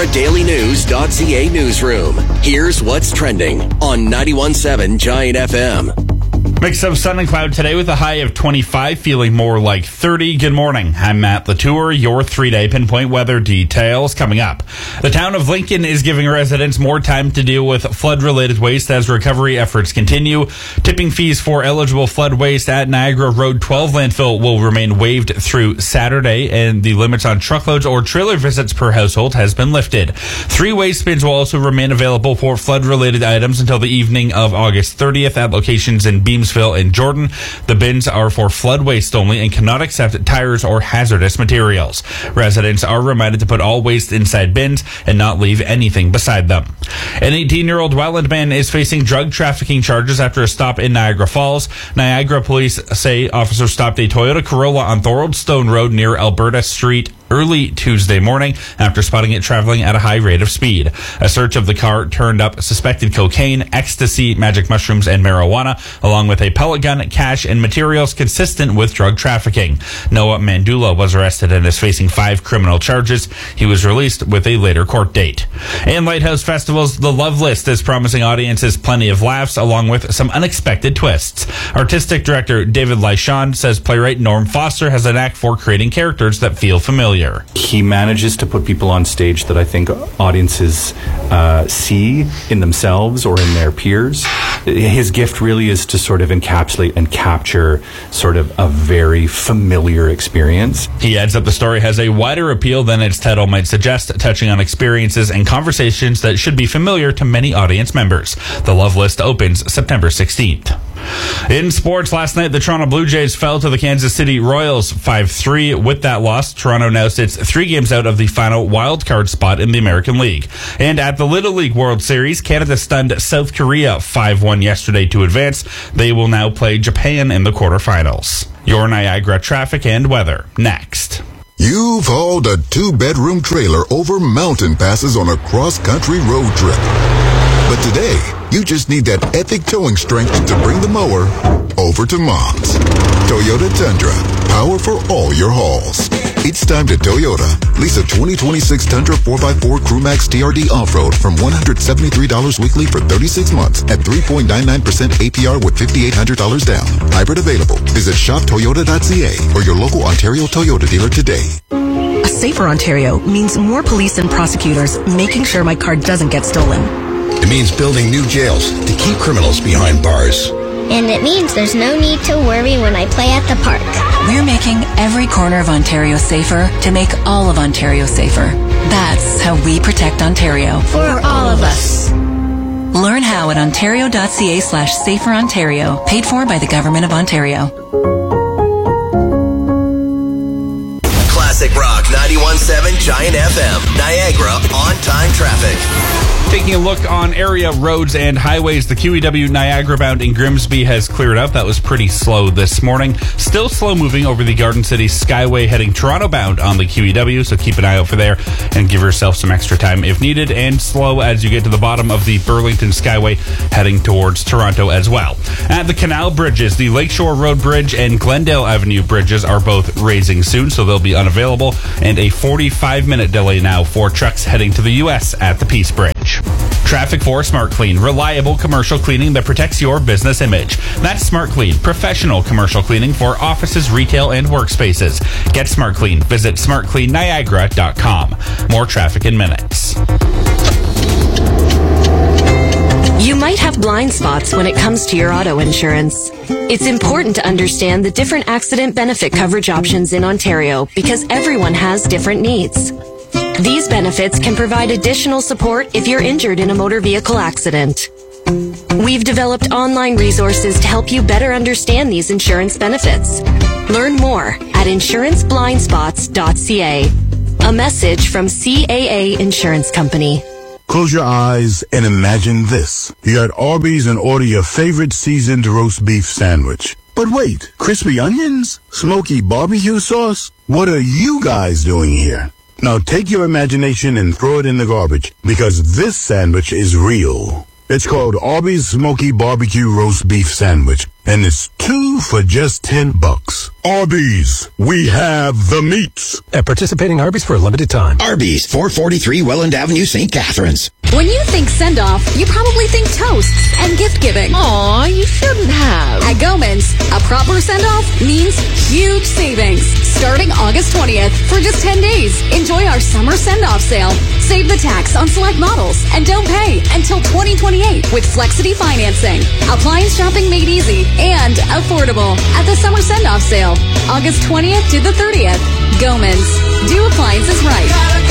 dailynews.ca newsroom. Here's what's trending on 91.7 Giant FM. Mix of sun and cloud today with a high of 25, feeling more like 30. Good morning. I'm Matt Latour. Your 3-day pinpoint weather details coming up. The town of Lincoln is giving residents more time to deal with flood-related waste as recovery efforts continue. Tipping fees for eligible flood waste at Niagara Road 12 landfill will remain waived through Saturday, and the limits on truckloads or trailer visits per household has been lifted. 3 waste bins will also remain available for flood-related items until the evening of August 30th at locations in Beamsville and Jordan. The bins are for flood waste only and cannot accept tires or hazardous materials. Residents are reminded to put all waste inside bins and not leave anything beside them. An 18-year-old Welland man is facing drug trafficking charges after a stop in Niagara Falls. Niagara police say officers stopped a Toyota Corolla on Thorold Stone Road near Alberta Street early Tuesday morning after spotting it traveling at a high rate of speed. A search of the car turned up suspected cocaine, ecstasy, magic mushrooms, and marijuana, along with a pellet gun, cash, and materials consistent with drug trafficking. Noah Mandula was arrested and is facing 5 criminal charges. He was released with a later court date. In Lighthouse Festivals, the Love List is promising audiences plenty of laughs along with some unexpected twists. Artistic director David Lyshon says playwright Norm Foster has a knack for creating characters that feel familiar. He manages to put people on stage that I think audiences see in themselves or in their peers. His gift really is to sort of encapsulate and capture sort of a very familiar experience. He adds that the story has a wider appeal than its title might suggest, touching on experiences and conversations that should be familiar to many audience members. The Love List opens September 16th. In sports, last night the Toronto Blue Jays fell to the Kansas City Royals 5-3. With that loss, Toronto now sits 3 games out of the final wild card spot in the American League. And at the Little League World Series, Canada stunned South Korea 5-1 yesterday to advance. They will now play Japan in the quarterfinals. Your Niagara traffic and weather next. You've hauled a 2-bedroom trailer over mountain passes on a cross-country road trip. But today, you just need that epic towing strength to bring the mower over to Mom's. Toyota Tundra, power for all your hauls. It's time to Toyota. Lease a 2026 Tundra 4x4 Crewmax TRD Off-Road from $173 weekly for 36 months at 3.99% APR with $5,800 down. Hybrid available. Visit shoptoyota.ca or your local Ontario Toyota dealer today. A safer Ontario means more police and prosecutors making sure my car doesn't get stolen. It means building new jails to keep criminals behind bars. And it means there's no need to worry when I play at the park. We're making every corner of Ontario safer to make all of Ontario safer. That's how we protect Ontario. For all of us. Learn how at ontario.ca/saferontario, paid for by the Government of Ontario. Classic Rock 91.7 Giant FM. Niagara on-time traffic. Taking a look on area roads and highways, the QEW Niagara bound in Grimsby has cleared up. That was pretty slow this morning. Still slow moving over the Garden City Skyway heading Toronto bound on the QEW, so keep an eye out for there and give yourself some extra time if needed. And slow as you get to the bottom of the Burlington Skyway heading towards Toronto as well. At the canal bridges, the Lakeshore Road Bridge and Glendale Avenue bridges are both raising soon, so they'll be unavailable. And a 45-minute delay now for trucks heading to the U.S. at the Peace Bridge. Traffic for Smart Clean, reliable commercial cleaning that protects your business image. That's Smart Clean, professional commercial cleaning for offices, retail, and workspaces. Get Smart Clean. Visit smartcleanniagara.com. More traffic in minutes. You might have blind spots when it comes to your auto insurance. It's important to understand the different accident benefit coverage options in Ontario because everyone has different needs. These benefits can provide additional support if you're injured in a motor vehicle accident. We've developed online resources to help you better understand these insurance benefits. Learn more at insuranceblindspots.ca. A message from CAA Insurance Company. Close your eyes and imagine this. You're at Arby's and order your favorite seasoned roast beef sandwich. But wait, crispy onions? Smoky barbecue sauce? What are you guys doing here? Now take your imagination and throw it in the garbage, because this sandwich is real. It's called Arby's Smoky Barbecue Roast Beef Sandwich. and it's 2 for just $10. Arby's, we have the meats. At participating Arby's for a limited time. Arby's, 443 Welland Avenue, St. Catharines. When you think send-off, you probably think toasts and gift-giving. Aw, you shouldn't have. At Gomans, a proper send-off means huge savings. Starting August 20th for just 10 days. Enjoy our summer send-off sale. Save the tax on select models and don't pay until 2028 with Flexity financing. Appliance shopping made easy and affordable at the summer send-off sale. August 20th to the 30th. Gomans. Do appliances right.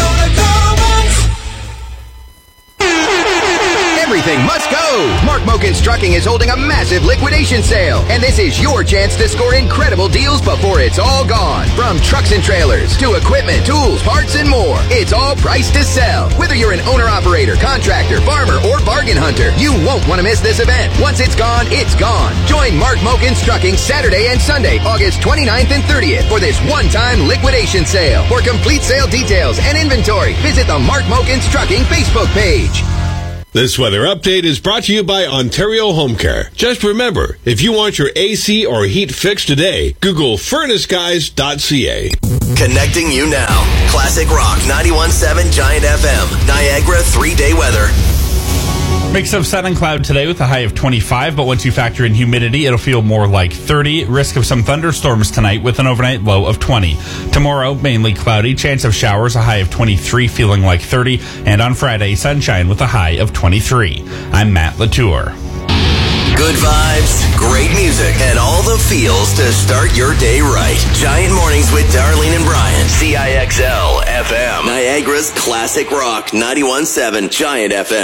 Everything must go! Mark Mokin's Trucking is holding a massive liquidation sale, and this is your chance to score incredible deals before it's all gone. From trucks and trailers to equipment, tools, parts, and more, it's all priced to sell. Whether you're an owner-operator, contractor, farmer, or bargain hunter, you won't want to miss this event. Once it's gone, it's gone. Join Mark Mokin's Trucking Saturday and Sunday, August 29th and 30th for this one-time liquidation sale. For complete sale details and inventory, visit the Mark Mokin's Trucking Facebook page. This weather update is brought to you by Ontario Home Care. Just remember, if you want your AC or heat fixed today, Google furnaceguys.ca. Connecting you now. Classic Rock 91.7 Giant FM. Niagara 3-day weather. Mix of sun and cloud today with a high of 25, but once you factor in humidity, it'll feel more like 30. Risk of some thunderstorms tonight with an overnight low of 20. Tomorrow, mainly cloudy, chance of showers, a high of 23, feeling like 30. And on Friday, sunshine with a high of 23. I'm Matt Latour. Good vibes, great music, and all the feels to start your day right. Giant Mornings with Darlene and Brian. CIXL FM. Niagara's Classic Rock 91.7 Giant FM.